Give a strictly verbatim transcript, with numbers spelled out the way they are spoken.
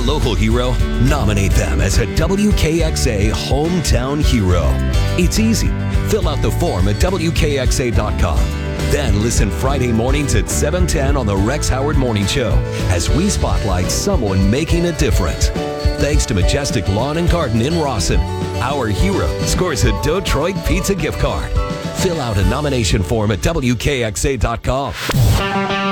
local hero? Nominate them as a W K X A Hometown Hero. It's easy. Fill out the form at W K X A dot com. Then listen Friday mornings at seven ten on the Rex Howard Morning Show as we spotlight someone making a difference. Thanks to Majestic Lawn and Garden in Rawson, our hero scores a Detroit Pizza gift card. Fill out a nomination form at W K X A dot com.